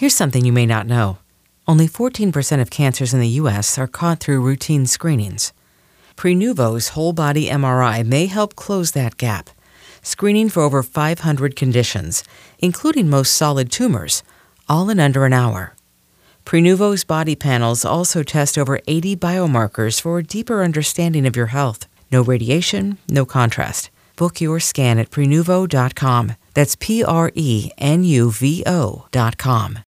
Here's something you may not know. Only 14% of cancers in the U.S. are caught through routine screenings. Prenuvo's whole-body MRI may help close that gap, screening for over 500 conditions, including most solid tumors, all in under an hour. Prenuvo's body panels also test over 80 biomarkers for a deeper understanding of your health. No radiation, no contrast. Book your scan at Prenuvo.com. That's Prenuvo.com.